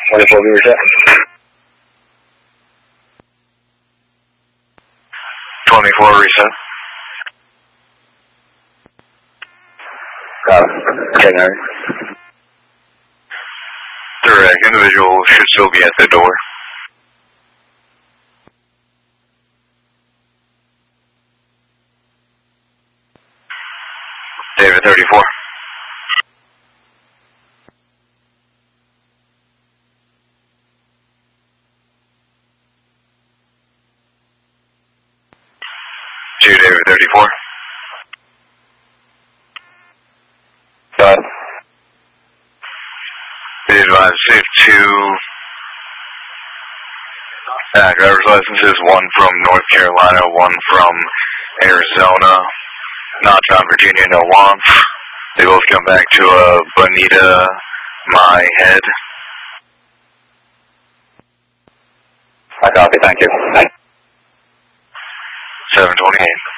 24 be reset. 24 reset. Got it. Okay, Mary. Direct. Individual should still be at the door. David 34. Two David 34. Got it. Be advised, safe two. Driver's licenses, one from North Carolina, one from Arizona. Not found Virginia, no wants. They both come back to Bonita, my head. I copy, thank you. 728.